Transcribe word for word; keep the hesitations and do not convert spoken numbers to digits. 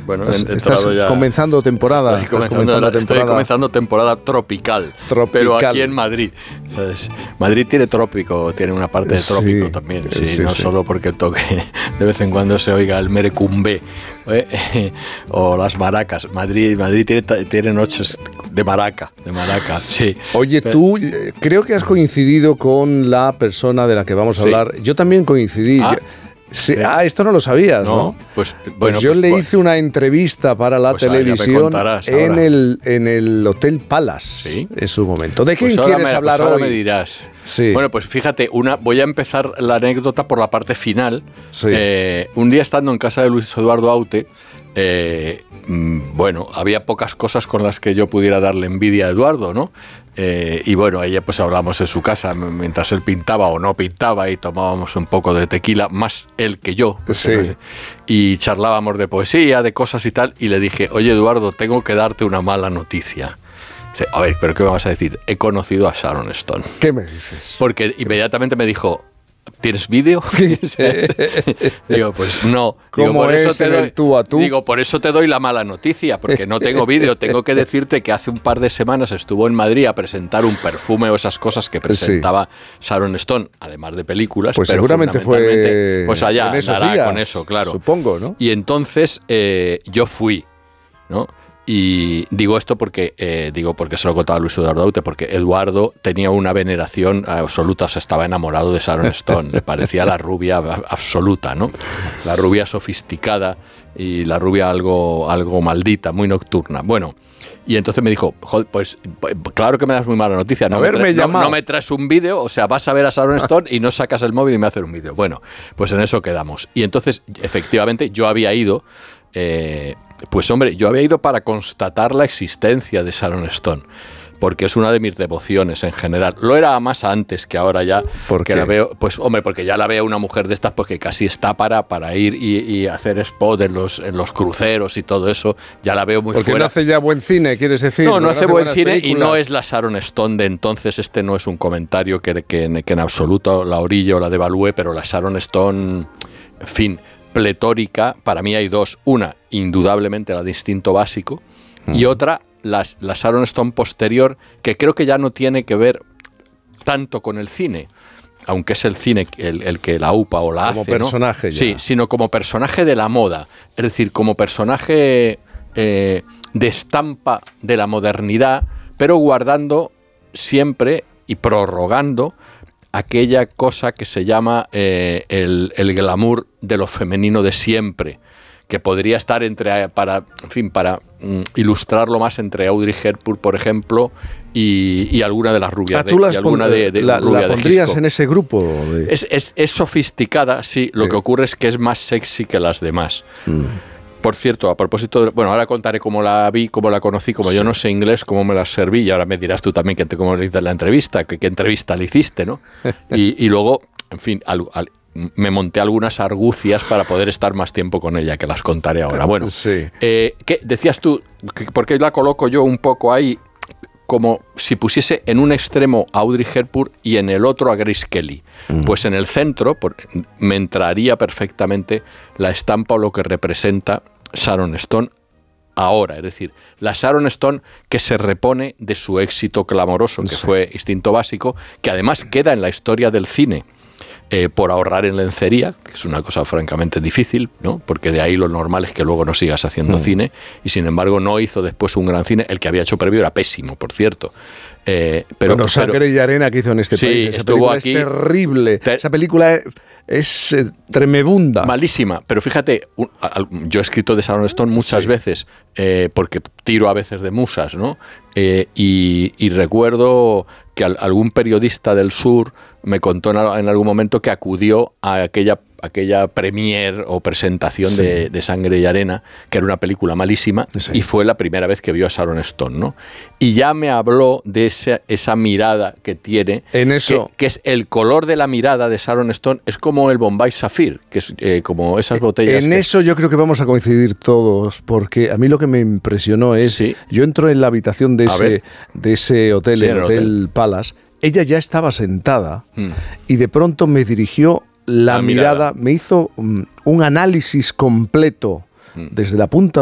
Bueno, Has, he estás entrado ya, comenzando temporada. Estoy comenzando, comenzando la, temporada. estoy comenzando temporada tropical, tropical. Pero aquí en Madrid. ¿Sabes? Madrid tiene trópico, tiene una parte de trópico sí, también. Sí, sí, no sí. solo porque toque de vez en cuando se oiga el merecumbé, ¿eh? O las maracas. Madrid, Madrid tiene, tiene noches de maraca, de maraca, sí. Oye, Pero, tú eh, creo que has coincidido con la persona de la que vamos a sí. hablar. Yo también coincidí. Ah, sí, sí. ah esto no lo sabías, ¿no? no, pues, Pues bueno, yo pues, le pues, hice una entrevista para la pues ahora ya me televisión contarás en ahora. el, en el Hotel Palace, ¿Sí? en su momento. ¿De quién pues ahora quieres me, hablar pues ahora hoy? me dirás. Sí. Bueno, pues fíjate, una, voy a empezar la anécdota por la parte final. Sí. Eh, un día estando en casa de Luis Eduardo Aute, eh, mmm, bueno, había pocas cosas con las que yo pudiera darle envidia a Eduardo, ¿no? Eh, y bueno, ella pues hablamos en su casa mientras él pintaba o no pintaba y tomábamos un poco de tequila, más él que yo, Sí. no sé, y charlábamos de poesía, de cosas y tal, y le dije, oye Eduardo, tengo que darte una mala noticia. Dice, a ver, ¿pero qué me vas a decir? He conocido a Sharon Stone. ¿Qué me dices? Porque inmediatamente me dijo, ¿tienes vídeo? Digo, pues no. ¿Cómo Digo, por es eso te en doy, el tú a tú? Digo, por eso te doy la mala noticia, porque no tengo vídeo. Tengo que decirte que hace un par de semanas estuvo en Madrid a presentar un perfume o esas cosas que presentaba sí. Sharon Stone, además de películas. Pues pero seguramente fue pues allá en esos andará días, con eso, claro. Supongo, ¿no? Y entonces eh, yo fui, ¿no? Y digo esto porque eh, digo porque se lo contaba Luis Eduardo Aute, porque Eduardo tenía una veneración absoluta, o sea, estaba enamorado de Sharon Stone, le parecía la rubia absoluta, ¿no? La rubia sofisticada y la rubia algo, algo maldita, muy nocturna. Bueno, y entonces me dijo, joder, pues claro que me das muy mala noticia, no, me, traes, no, no me traes un vídeo, o sea, vas a ver a Sharon Stone y no sacas el móvil y me haces un vídeo. Bueno, pues en eso quedamos. Y entonces, efectivamente, yo había ido... Eh, pues hombre, yo había ido para constatar la existencia de Sharon Stone, porque es una de mis devociones en general. Lo era más antes que ahora ya, porque la veo, pues hombre, porque ya la veo una mujer de estas, pues que casi está para, para ir y, y hacer spot en los, en los cruceros y todo eso. Ya la veo muy porque fuera. no hace ya buen cine, quieres decir. No, no, no hace, hace buen cine películas. Y no es la Sharon Stone de entonces. Este no es un comentario que, que, que en absoluto la orille o la devalúe, pero la Sharon Stone, en fin, pletórica, para mí hay dos. Una, indudablemente la de Instinto Básico, mm. y otra, la, la Sharon Stone posterior, que creo que ya no tiene que ver tanto con el cine, aunque es el cine el, el que la upa o la como hace, personaje, ¿no? ya. Sí, sino como personaje de la moda, es decir, como personaje eh, de estampa de la modernidad, pero guardando siempre y prorrogando aquella cosa que se llama eh, el, el glamour de lo femenino de siempre, que podría estar entre, para, en fin, para mm, ilustrarlo más entre Audrey Hepburn, por ejemplo, y, y alguna de las rubias. Ah, ¿tú de, las y alguna de, de, la, rubia la de pondrías Gisco. En ese grupo? De... Es, es, es sofisticada, sí, lo sí. que ocurre es que es más sexy que las demás. Mm. Por cierto, a propósito, de, bueno, ahora contaré cómo la vi, cómo la conocí, como sí. yo no sé inglés, cómo me la serví, y ahora me dirás tú también que te, cómo le hiciste la entrevista, que qué entrevista le hiciste, ¿no? Y, y luego, en fin, al, al, me monté algunas argucias para poder estar más tiempo con ella, que las contaré ahora. Bueno, sí. eh, ¿qué decías tú? ¿Por qué la coloco yo un poco ahí? Como si pusiese en un extremo a Audrey Hepburn y en el otro a Grace Kelly. Mm. Pues en el centro por, me entraría perfectamente la estampa o lo que representa Sharon Stone ahora, es decir, la Sharon Stone que se repone de su éxito clamoroso, que sí. fue Instinto Básico, que además queda en la historia del cine eh, por ahorrar en lencería, que es una cosa francamente difícil, ¿no? Porque de ahí lo normal es que luego no sigas haciendo mm. cine, y sin embargo no hizo después un gran cine. El que había hecho previo era pésimo, por cierto. Eh, pero, bueno, Sangre pero, y Arena que hizo en este sí, país. Esa estuvo película aquí, es terrible. Te, Esa película es, es eh, tremebunda. Malísima. Pero fíjate, un, a, yo he escrito de Sharon Stone muchas sí. veces, eh, porque tiro a veces de musas, ¿no? Eh, y, y recuerdo que al, algún periodista del sur me contó en, en algún momento que acudió a aquella aquella premier o presentación sí. de, de Sangre y Arena, que era una película malísima, sí. y fue la primera vez que vio a Sharon Stone, ¿no? Y ya me habló de esa, esa mirada que tiene, en eso. Que, que es el color de la mirada de Sharon Stone, es como el Bombay Sapphire, que es eh, como esas botellas. En que... eso yo creo que vamos a coincidir todos, porque a mí lo que me impresionó es, sí. yo entro en la habitación de, ese, de ese hotel, sí, el Hotel, hotel Palace, ella ya estaba sentada hmm. y de pronto me dirigió la, la mirada, mirada, me hizo um, un análisis completo mm. desde la punta